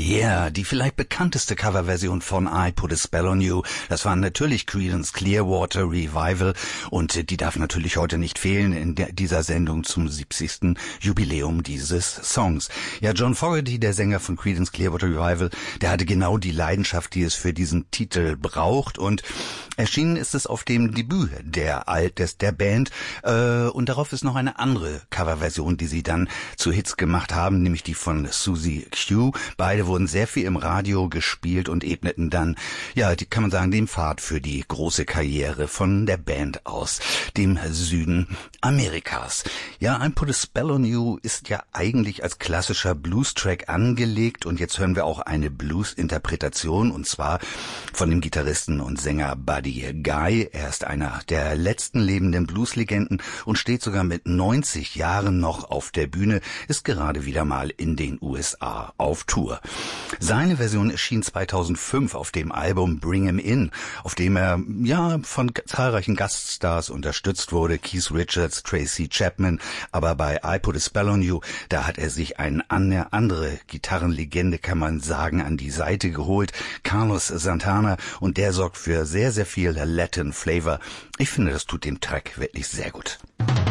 Ja, die vielleicht bekannteste Coverversion von I Put a Spell on You, das war natürlich Creedence Clearwater Revival und die darf natürlich heute nicht fehlen in dieser Sendung zum 70. Jubiläum dieses Songs. Ja, John Fogerty, der Sänger von Creedence Clearwater Revival, der hatte genau die Leidenschaft, die es für diesen Titel braucht, und erschienen ist es auf dem Debüt der Band und darauf ist noch eine andere Coverversion, die sie dann zu Hits gemacht haben, nämlich die von Susie Q. Beide wurden sehr viel im Radio gespielt und ebneten dann, ja, kann man sagen, den Pfad für die große Karriere von der Band aus dem Süden Amerikas. Ja, I Put a Spell on You ist ja eigentlich als klassischer Blues-Track angelegt, und jetzt hören wir auch eine Blues-Interpretation, und zwar von dem Gitarristen und Sänger Buddy Guy. Er ist einer der letzten lebenden Blues-Legenden und steht sogar mit 90 Jahren noch auf der Bühne, ist gerade wieder mal in den USA auf Tour. Seine Version erschien 2005 auf dem Album Bring Him In, auf dem er ja von zahlreichen Gaststars unterstützt wurde, Keith Richards, Tracy Chapman, aber bei I Put a Spell on You, da hat er sich eine andere Gitarrenlegende, kann man sagen, an die Seite geholt, Carlos Santana, und der sorgt für sehr, sehr viel Latin Flavor. Ich finde, das tut dem Track wirklich sehr gut.